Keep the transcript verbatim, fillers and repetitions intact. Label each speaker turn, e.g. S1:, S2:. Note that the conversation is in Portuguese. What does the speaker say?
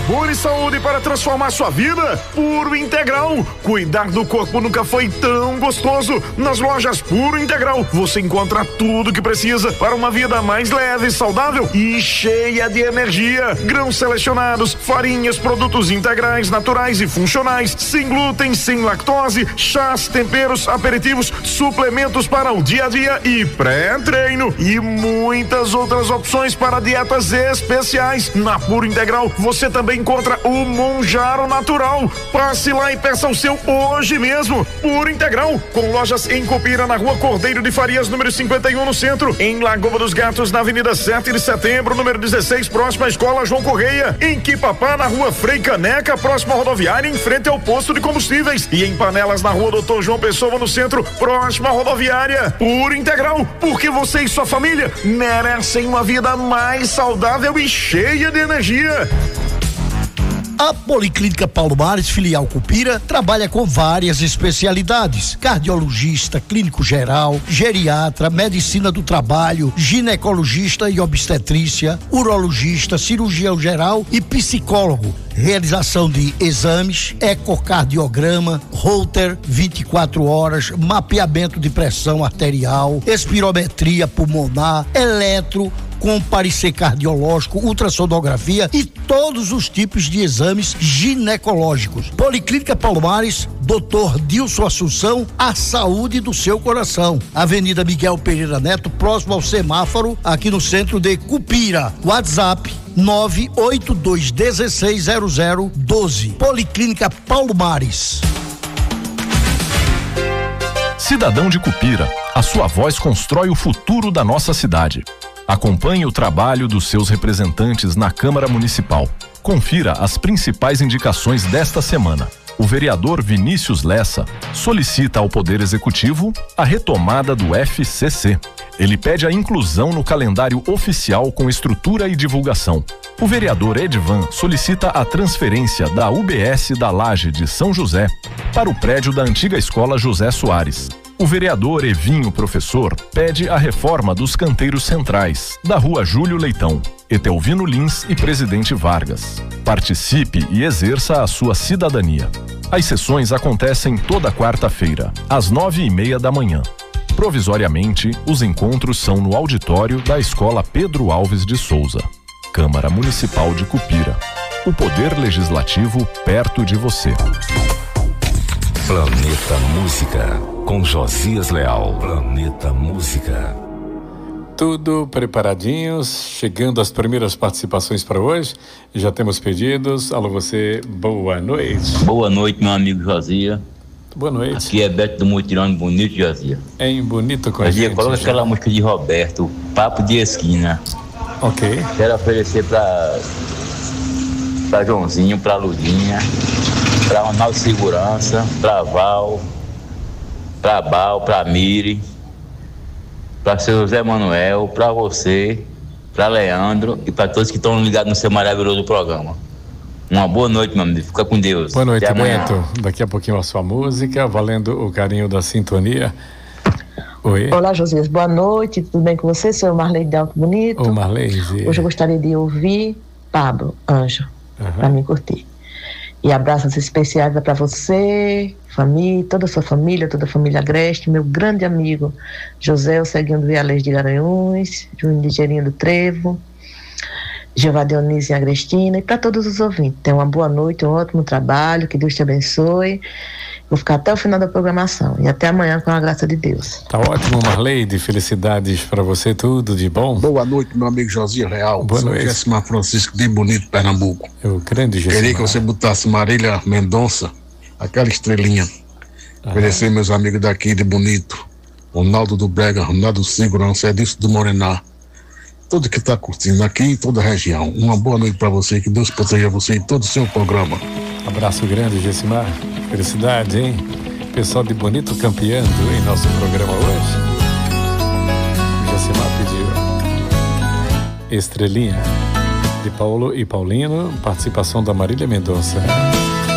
S1: sabor e saúde para transformar sua vida. Puro Integral. Cuidar do corpo nunca foi tão gostoso. Nas lojas Puro Integral você encontra tudo que precisa para uma vida mais leve, saudável e cheia de energia. Grãos selecionados, farinhas, produtos integrais, naturais e funcionais, sem glúten, sem lactose, chás, temperos, aperitivos, suplementos para o dia a dia e pré-treino e muitas outras opções para dietas especiais. Na Puro Integral você também encontra o Monjaro Natural. Passe lá e peça o seu hoje mesmo. Puro Integral, com lojas em Cupira, na Rua Cordeiro de Farias, número cinquenta e um, no centro, em Lagoa dos Gatos, na Avenida sete de Setembro, número dezesseis, próxima à Escola João Correia, em Quipapá, na Rua Frei Caneca, próxima à rodoviária, em frente ao posto de combustíveis, e em Panelas, na Rua Doutor João Pessoa, no centro, próxima à rodoviária. Puro Integral, porque você e sua família merecem uma vida mais saudável e cheia de energia.
S2: A Policlínica Paulo Mares, filial Cupira, trabalha com várias especialidades: cardiologista, clínico geral, geriatra, medicina do trabalho, ginecologista e obstetrícia, urologista, cirurgião geral e psicólogo. Realização de exames, ecocardiograma, Holter vinte e quatro horas, mapeamento de pressão arterial, espirometria pulmonar, eletro, com parecer cardiológico, ultrassonografia e todos os tipos de exames ginecológicos. Policlínica Paulo Mares, doutor Dilson Assunção, a saúde do seu coração. Avenida Miguel Pereira Neto, próximo ao semáforo, aqui no centro de Cupira. WhatsApp nove oito dois um seis zero zero um dois. Policlínica Paulo Mares.
S3: Cidadão de Cupira, a sua voz constrói o futuro da nossa cidade. Acompanhe o trabalho dos seus representantes na Câmara Municipal. Confira as principais indicações desta semana. O vereador Vinícius Lessa solicita ao Poder Executivo a retomada do F C C. Ele pede a inclusão no calendário oficial com estrutura e divulgação. O vereador Edvan solicita a transferência da U B S da Laje de São José para o prédio da antiga escola José Soares. O vereador Evinho Professor pede a reforma dos canteiros centrais, da Rua Júlio Leitão, Etelvino Lins e Presidente Vargas. Participe e exerça a sua cidadania. As sessões acontecem toda quarta-feira, às nove e meia da manhã. Provisoriamente, os encontros são no auditório da Escola Pedro Alves de Souza. Câmara Municipal de Cupira. O Poder Legislativo perto de você.
S4: Planeta Música, com Josias Leal. Planeta Música.
S5: Tudo preparadinhos, chegando as primeiras participações para hoje. Já temos pedidos. Alô, você, boa noite.
S6: Boa noite, meu amigo Josias.
S5: Boa noite.
S6: Aqui é Beto do Mutirão, em Bonito, Josias.
S5: É em Bonito com a
S6: Josias,
S5: gente.
S6: coloca
S5: já.
S6: aquela música de Roberto, Papo de Esquina.
S5: Ok.
S6: Quero oferecer para para Joãozinho, para Ludinha, para Ronaldo Segurança, para Val, para Bal, para Miri, para seu Zé Manuel, para você, para Leandro e para todos que estão ligados no seu maravilhoso programa. Uma boa noite, meu amigo. Fica com Deus.
S5: Boa noite,
S6: Até amanhã.
S5: Beto. Daqui a pouquinho a sua música, valendo o carinho da sintonia. Oi.
S7: Olá, Josias. Boa noite. Tudo bem com você? Sou Marley de Alto Bonito.
S5: Ô, Marley.
S7: Hoje eu gostaria de ouvir Pablo Anjo, uhum. para me curtir. E abraços especiais para você, família, toda a sua família, toda a família Agreste, meu grande amigo José, o Ceguinho do Vialês de Garanhuns, Juninho de Gerinho do Trevo, Jeová Dionísio e Agrestina, e para todos os ouvintes. Tenha uma boa noite, um ótimo trabalho, que Deus te abençoe. Vou ficar até o final da programação e até amanhã com a graça de Deus.
S5: Tá ótimo, Marley, de felicidades para você, tudo de bom.
S8: Boa noite, meu amigo Josias Real.
S5: Boa
S8: Sou
S5: noite.
S8: Gessimar Francisco de Bonito, Pernambuco.
S5: Eu grande Gessimar.
S8: Queria que você botasse Marília Mendonça, aquela estrelinha. Oferecer meus amigos daqui de Bonito, Ronaldo do Brega, Ronaldo Segurança, Edilson do Morená, todo que está curtindo aqui em toda a região. Uma boa noite para você, que Deus proteja você e todo o seu programa.
S5: Abraço grande, Gessimar. Felicidade, hein? Pessoal de Bonito campeando em nosso programa hoje. Gessimar pediu Estrelinha, de Paulo e Paulino, participação da Marília Mendonça.